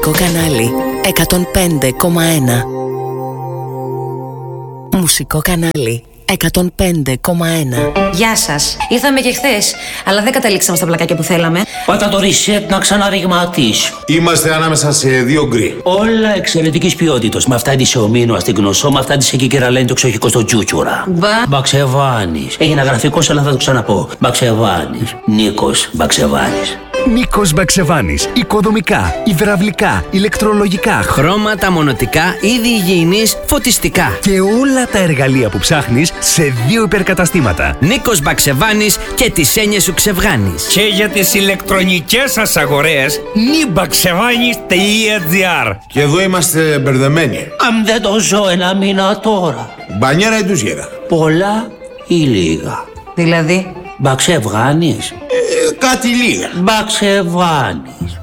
Μουσικό κανάλι 105,1. Μουσικό κανάλι 105,1. Γεια σας. Ήρθαμε και χθες, αλλά δεν καταλήξαμε στα πλακάκια που θέλαμε. Πάτα το reset να ξαναρριγματίσει. Είμαστε ανάμεσα σε δύο γκρι. Όλα εξαιρετικής ποιότητας. Με αυτά της ομίνου στην γνωσό, με αυτά της εκεί και λένε το εξοχικό στο Τζούτσουρα. Μπαξεβάνης. Έγινα γραφικός, αλλά θα το ξαναπώ. Μπαξεβάνης. Νίκος Μπαξεβάνης. Νίκος Μπαξεβάνης. Οικοδομικά, υδραυλικά, ηλεκτρολογικά, χρώματα, μονοτικά, είδη υγιεινής, φωτιστικά. Και όλα τα εργαλεία που ψάχνεις σε δύο υπερκαταστήματα. Νίκος Μπαξεβάνης και τις έννοιες σου ξεβγάνεις. Και για τις ηλεκτρονικές σας αγορές, nibaxevanis.gr. Και εδώ είμαστε μπερδεμένοι. Αν δεν το ζω ένα μήνα τώρα. Μπανιέρα ή ντουζιέρα? Πολλά ή λίγα? Δηλαδή? Μπαξεβάνης. Κάτι λίγα. Μπαξεβάνης.